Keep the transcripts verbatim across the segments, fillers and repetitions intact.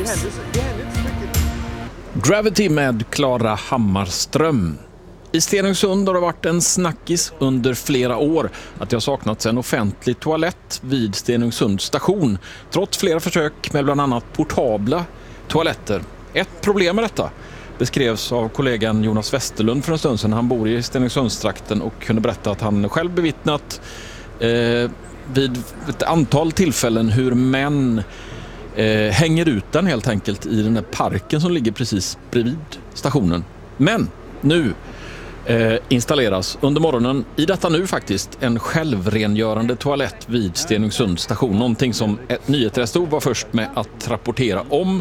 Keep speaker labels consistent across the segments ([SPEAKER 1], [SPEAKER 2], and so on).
[SPEAKER 1] behövs.
[SPEAKER 2] Gravity med Klara Hammarström. I Stenungsund har det varit en snackis under flera år att det har saknats en offentlig toalett vid Stenungsunds station, trots flera försök med bland annat portabla toaletter. Ett problem med detta beskrevs av kollegan Jonas Westerlund för en stund sedan. Han bor i Stenungsundstrakten och kunde berätta att han själv bevittnat eh, vid ett antal tillfällen hur män eh, hänger ut den helt enkelt i den här parken som ligger precis bredvid stationen. Men nu eh, installeras under morgonen, i detta nu faktiskt, en självrengörande toalett vid Stenungsunds station. Någonting som ett nyhetsrestor var först med att rapportera om.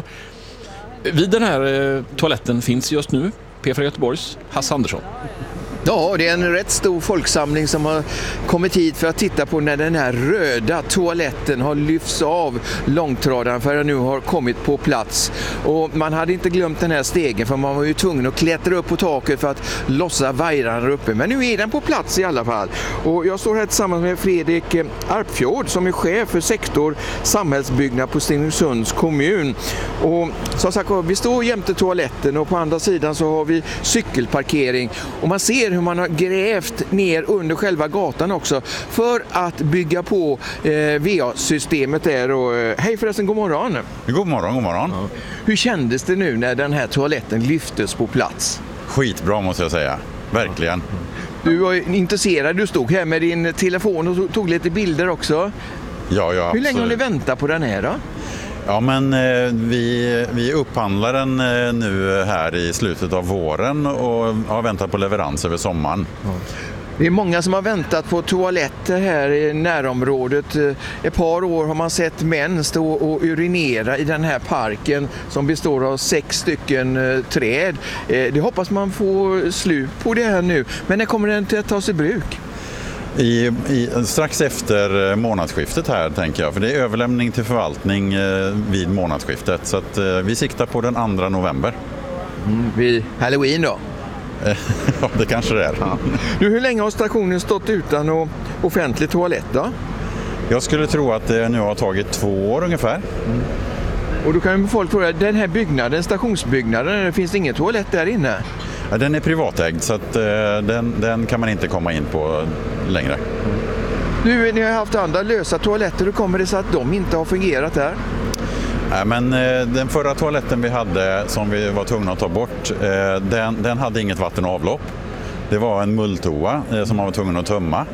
[SPEAKER 2] Vid den här eh, toaletten finns just nu P fyra Göteborgs Hasse Andersson.
[SPEAKER 1] Ja, det är en rätt stor folksamling som har kommit hit för att titta på när den här röda toaletten har lyfts av långtradaren för att nu har kommit på plats. Och man hade inte glömt den här stegen för man var ju tvungen att klättra upp på taket för att lossa vajrarna uppe. Men nu är den på plats i alla fall. Och jag står här tillsammans med Fredrik Arpfjord som är chef för sektor samhällsbyggnad på Stenungsunds kommun. Och som sagt, vi står jämte toaletten och på andra sidan så har vi cykelparkering. Och man ser hur man har grävt ner under själva gatan också för att bygga på eh, V A-systemet där. Och, eh, hej förresten, god morgon.
[SPEAKER 3] God morgon, god morgon.
[SPEAKER 1] Ja. Hur kändes det nu när den här toaletten lyftes på plats?
[SPEAKER 3] Skitbra måste jag säga, verkligen.
[SPEAKER 1] Du var intresserad, du stod här med din telefon och tog lite bilder också.
[SPEAKER 3] Ja, ja,
[SPEAKER 1] hur länge har ni
[SPEAKER 3] absolut.
[SPEAKER 1] väntat på den här då?
[SPEAKER 3] Ja, men eh, vi, vi upphandlar den eh, nu här i slutet av våren och har väntat på leverans över sommaren.
[SPEAKER 1] Ja. Det är många som har väntat på toaletter här i närområdet. Ett par år har man sett män stå och urinera i den här parken som består av sex stycken träd. Det hoppas man får slut på det här nu. Men när kommer den till att tas i bruk?
[SPEAKER 3] I, i, strax efter månadsskiftet här tänker jag, för det är överlämning till förvaltning eh, vid månadsskiftet. Så att, eh, vi siktar på den andra november.
[SPEAKER 1] Mm, vid Halloween då?
[SPEAKER 3] Ja, det kanske det är.
[SPEAKER 1] Ja. Du, hur länge har stationen stått utan och offentlig toalett då?
[SPEAKER 3] Jag skulle tro att det nu har tagit två år ungefär.
[SPEAKER 1] Mm. Och då kan ju folk fråga, den här byggnaden, stationsbyggnaden, det finns ingen toalett där inne?
[SPEAKER 3] Ja, den är privatägd så att, eh, den, den kan man inte komma in på längre.
[SPEAKER 1] Du, ni har haft andra lösa toaletter, hur kommer det så att de inte har fungerat där?
[SPEAKER 3] Ja, men eh, den förra toaletten vi hade som vi var tvungna att ta bort, eh, den, den hade inget vatten och avlopp. Det var en mulltoa eh, som man var tvungen att tömma.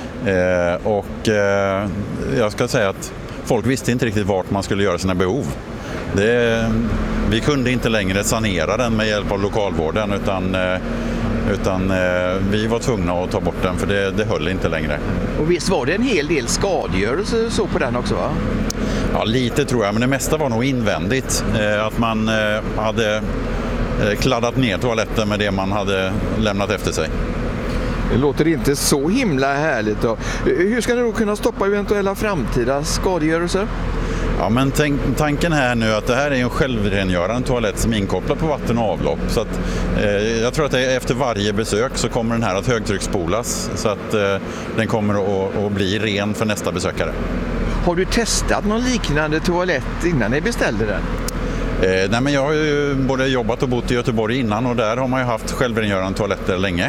[SPEAKER 3] Eh, och eh, jag ska säga att folk visste inte riktigt vart man skulle göra sina behov. Det, vi kunde inte längre sanera den med hjälp av lokalvården utan, eh, utan eh, vi var tvungna att ta bort den för det, det höll inte längre.
[SPEAKER 1] Och visst var det en hel del skadegörelse så på den också, va?
[SPEAKER 3] Ja, lite tror jag, men det mesta var nog invändigt. Eh, att man eh, hade eh, kladdat ner toaletten med det man hade lämnat efter sig.
[SPEAKER 1] Det låter inte så himla härligt då. Hur ska ni då kunna stoppa eventuella framtida skadegörelser?
[SPEAKER 3] Ja, men tänk, tanken här nu att det här är en självrengörande toalett som är inkopplad på vatten och avlopp. Så att, eh, jag tror att det, efter varje besök så kommer den här att högtrycksspolas så att eh, den kommer att, att bli ren för nästa besökare.
[SPEAKER 1] Har du testat någon liknande toalett innan ni beställde den?
[SPEAKER 3] Eh, nej, men jag har ju både jobbat och bott i Göteborg innan och där har man ju haft självrengörande toaletter länge.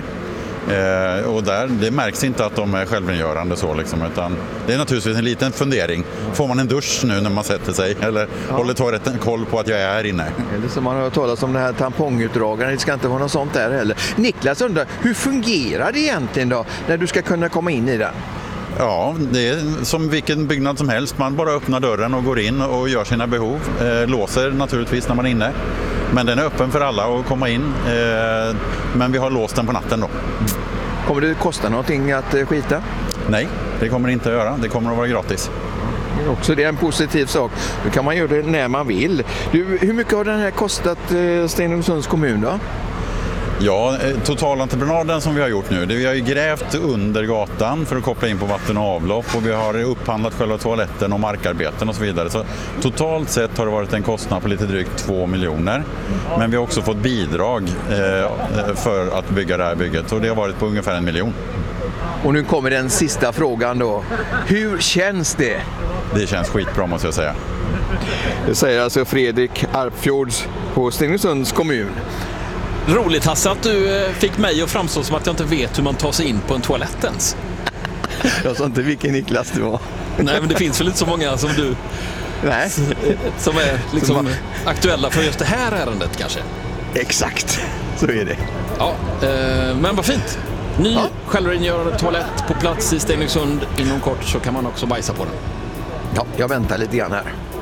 [SPEAKER 3] Eh, och där, det märks inte att de är självrengörande så liksom, utan det är naturligtvis en liten fundering. Får man en dusch nu när man sätter sig eller ja. Håller toaletten koll på att jag är inne?
[SPEAKER 1] Eller som man har talat om den här tampongutdragaren, det ska inte vara något sånt där heller. Niklas undrar, hur fungerar det egentligen då när du ska kunna komma in i den?
[SPEAKER 3] Ja, det är som vilken byggnad som helst. Man bara öppnar dörren och går in och gör sina behov. Eh, låser naturligtvis när man är inne. Men den är öppen för alla att komma in. Eh, men vi har låst den på natten då.
[SPEAKER 1] Kommer det kosta någonting att eh, skita?
[SPEAKER 3] Nej, det kommer det inte att göra. Det kommer att vara gratis.
[SPEAKER 1] Också det är en positiv sak. Då kan man göra det när man vill. Du, hur mycket har den här kostat eh, Stenungsunds kommun då?
[SPEAKER 3] Ja, totalentreprenaden som vi har gjort nu, det vi har ju grävt under gatan för att koppla in på vatten och avlopp och vi har upphandlat själva toaletten och markarbeten och så vidare. Så totalt sett har det varit en kostnad på lite drygt två miljoner. Men vi har också fått bidrag eh, för att bygga det här bygget och det har varit på ungefär en miljon.
[SPEAKER 1] Och nu kommer den sista frågan då. Hur känns det?
[SPEAKER 3] Det känns skitbra måste jag säga.
[SPEAKER 1] Det säger alltså Fredrik Arpfjords på Stenungsunds kommun.
[SPEAKER 2] Roligt Hasse att du eh, fick mig att framstå som att jag inte vet hur man tar sig in på en toalett ens.
[SPEAKER 1] Jag sa inte vilken Niklas det var.
[SPEAKER 2] Nej, men det finns väl inte så många som du
[SPEAKER 1] Nej.
[SPEAKER 2] som är liksom
[SPEAKER 1] Som
[SPEAKER 2] aktuella för just det här ärendet kanske.
[SPEAKER 1] Exakt, så är det.
[SPEAKER 2] Ja, eh, men vad fint. Ny
[SPEAKER 1] Ja.
[SPEAKER 2] självrengjörande toalett på plats i Stenungsund. Inom kort så kan man också bajsa på den.
[SPEAKER 1] Ja, jag väntar lite grann här.